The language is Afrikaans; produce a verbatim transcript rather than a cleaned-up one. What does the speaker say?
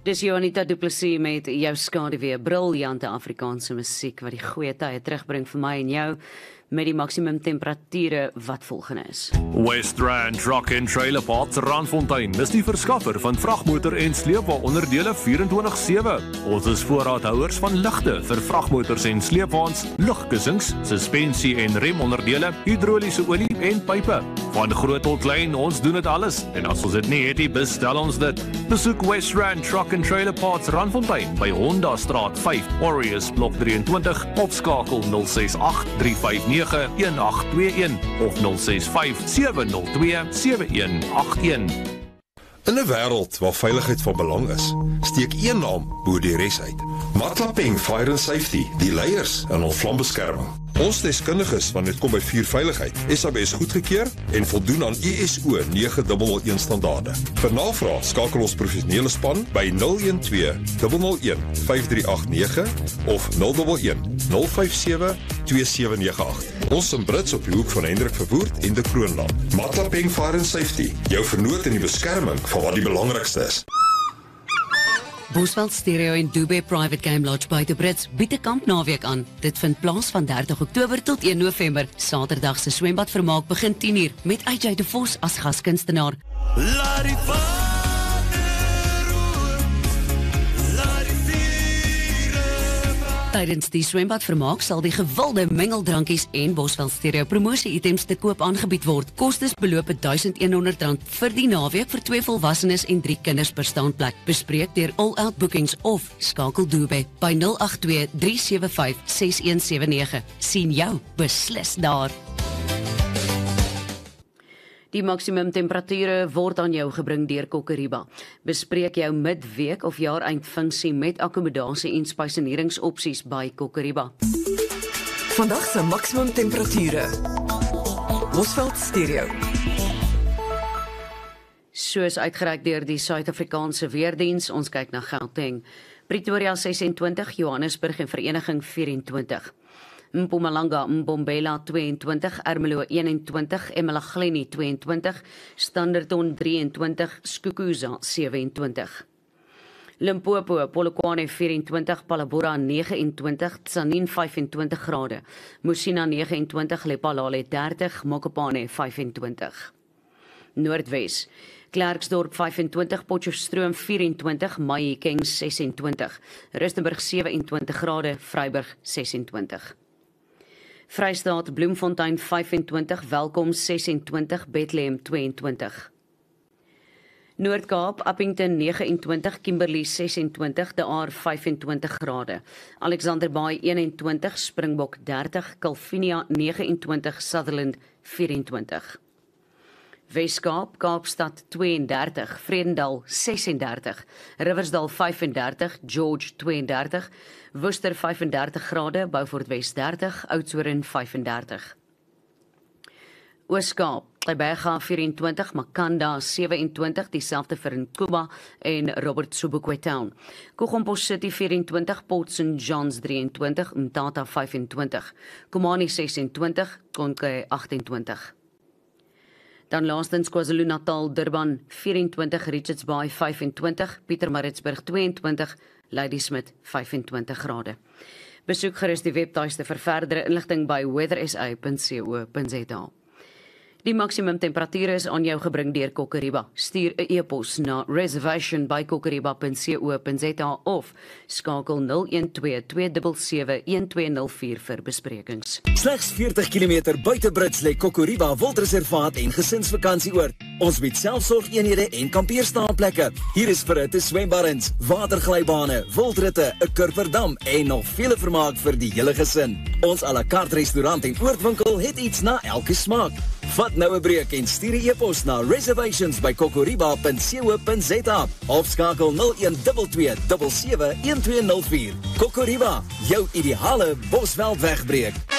Dis Johanita Du Plessis met jou skaduwee, briljante Afrikaanse musiek wat die goeie tye terugbring vir my en jou met die maksimum temperature wat volgende is. West Rand Truck and Trailer Parks Randfontein is die verskaffer van vragmotor en sleepwa onderdele vierentwintig sewe. Ons is voorraadhouers van ligte vir vragmotors en sleepwaens, lugkussings, suspensie en remonderdele, hidroliese olie en pype. Van groot tot klein, ons doen dit alles. En as ons dit nie het, bestel ons dit. Besoek West Rand Truck and Trailer Parks Randfontein by Honda Straat vyf, Warriors Blok drieëntwintig, of skakel nul ses agt drie vyf nege een agt twee een of nul ses vyf sewe nul twee sewe een agt een. In 'n wêreld waar veiligheid van belang is, steek een naam bo die res uit. Matlapeng Fire and Safety, die leiers in ons vlambeskerming. Ons deskundiges wanneer dit kom by vuurveiligheid, S A B S goedgekeur en voldoen aan I S O nege nul nul een standaarde. Vir navraag skakel ons professionele span by nul een twee nul nul een vyf drie agt nege of nul een een nul vyf sewe twee sewe nege agt. Ons in Brits op die hoek van Hendrik Verwoerd en de Kroonland. Matlapeng Fire and Safety, jou vernoot in die beskerming van wat die belangrikste is. Bosveld Stereo en Dube Private Game Lodge buite Brits bied 'n kampnaweek aan. Dit vind plaas van dertig Oktober tot een November. Saterdag se swembadvermaak begin tien uur met A J de Vos as gaskunstenaar. Tydens die swembadvermaak sal die gewilde mengeldrankies en Bosveld Stereo promosie-items te koop aangebied word. Kostes beloop duisend honderd rand vir die naweek vir twee volwassenes en drie kinders per staanplek. Bespreek deur All Out Bookings of skakel Dube by nul agt twee drie sewe vyf ses een sewe nege. Sien jou beslis daar. Die maksimum temperature word aan jou gebring deur Kokoriba. Bespreek jou midweek of jaareind funksie met akkommodasie en spyseneringsopsies by Kokoriba. Vandag se maksimum temperature. Bosveld Stereo. Soos uitgereik deur die Suid-Afrikaanse Weerdiens, ons kyk na Gauteng. Pretoria ses en twintig, Johannesburg en Vereniging vyf en twintig. Mpumalanga, Mbombela twee en twintig, Ermelo een en twintig, eMalahleni twee en twintig, Standerton drie en twintig, Skukuza sewe en twintig. Limpopo, Polokwane vyf en twintig, Palabora nege en twintig, Tsanin vyf en twintig grade, Musina nege en twintig, Lephalale dertig, Mokopane vyf en twintig. Noordwes, Klerksdorp vyf en twintig, Potchefstroom vyf en twintig, Mahikeng ses en twintig, Rustenburg sewe en twintig grade, Vryburg ses en twintig. Vrystaat, Bloemfontein vyf en twintig, Welkom ses en twintig, Bethlehem twee en twintig. Noord-Kaap, Appington nege en twintig, Kimberley ses en twintig, De Aar vyf en twintig grade, Alexander Bay een en twintig, Springbok dertig, Kalvinia nege en twintig, Sutherland vyf en twintig. Weskaap, Kaapstad twee en dertig, Vredendal ses en dertig, Riversdal vyf en dertig, George twee en dertig, Worcester vyf en dertig grade, Beaufort West dertig, Oudtshoorn vyf en dertig. Ooskaap, Gqeberha vyf en twintig, Makanda sewe en twintig, dieselfde vir Nkuba en Robert Sobukwe Town. Kogompos City vyf en twintig, Port Saint John's drie en twintig, Mthatha vyf en twintig, Komani ses en twintig, Konke agt en twintig. Dan laastens KwaZulu-Natal, Durban vyf en twintig, Richards Bay vyf en twintig, Pietermaritzburg twee en twintig, Ladysmith vyf en twintig grade. Besoek gerus die webtuiste vir verdere inligting by weather s a punt co punt z a. Die maksimum temperature is aan jou gebring deur Kokoriba. Stuur 'n e-pos na reservation by kokoriba punt co punt z a of skakel nul een twee twee sewe sewe een twee nul vier vir besprekings. Slegs veertig kilometer buite Brits lê Kokoriba Wildreservaat en gesinsvakantieoord. Ons bied selfsorgeenhede en kampeerstaanplekke. Hier is verhitte swembaddens, waterglybane, wildritte, 'n kurverdam en nog vele vermaak vir die hele gesin. Ons à la carte restaurant en oordwinkel het iets na elke smaak. Vat nou 'n breek en stuur 'n e-pos na reservations by kokoriba punt co punt z a of skakel nul een twee twee sewe sewe een twee nul vier. Kokoriba, jou ideale Bosveld wegbreek.